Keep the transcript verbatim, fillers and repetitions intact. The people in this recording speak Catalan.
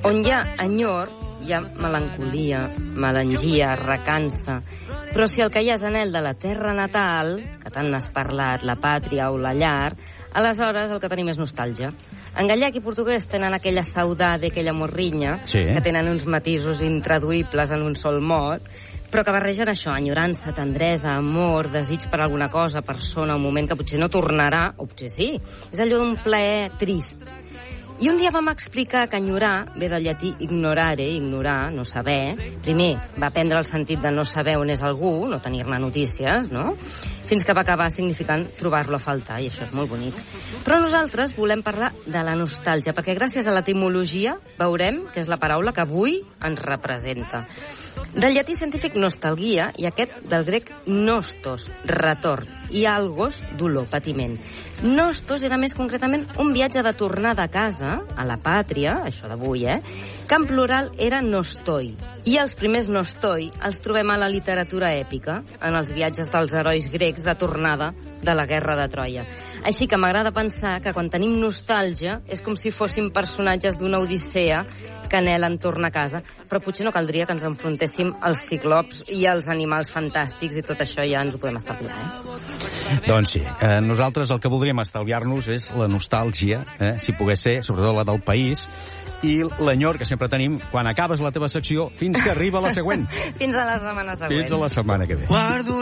On hi ha enyor, hi ha melancolia, melangia, recança. Però si el que hi ha és anhel de la terra natal, que tant n'has parlat, la pàtria o la llar, aleshores el que tenim és nostàlgia. En gallec i portuguès tenen aquella saudade, aquella morrinya, sí. que tenen uns matisos intraduïbles en un sol mot, però que barregen això, enyorança, tendresa, amor, desig per alguna cosa, persona, un moment que potser no tornarà, o potser sí. És allò d'un plaer trist. I un dia vam explicar que enyorar ve del llatí ignorare, ignorar, no saber. Primer va prendre el sentit de no saber on és algú, no tenir-ne notícies, no? Fins que va acabar significant trobar-lo a faltar, i això és molt bonic. Però nosaltres volem parlar de la nostàlgia, perquè gràcies a l'etimologia veurem que és la paraula que avui ens representa. Del llatí científic nostalgia i aquest del grec nostos, retorn, i algos, dolor, patiment. Nostos era més concretament un viatge de tornada a casa, a la pàtria, això d'avui, eh? Que en plural era nostoi. I els primers nostoi els trobem a la literatura èpica, en els viatges dels herois grecs de tornada de la guerra de Troia. Així que m'agrada pensar que quan tenim nostàlgia és com si fóssim personatges d'una odissea que anhelen tornar a casa, però potser no caldria que ens enfrontéssim als ciclops i als animals fantàstics i tot això ja ens ho podem estalviar, eh? Doncs sí, eh, nosaltres el que voldríem estalviar-nos és la nostàlgia, eh, si pogués ser, sobretot la del país, i l'enyor que sempre tenim quan acabes la teva secció fins que arriba la següent. Fins a la setmana següent. Fins a la setmana que ve.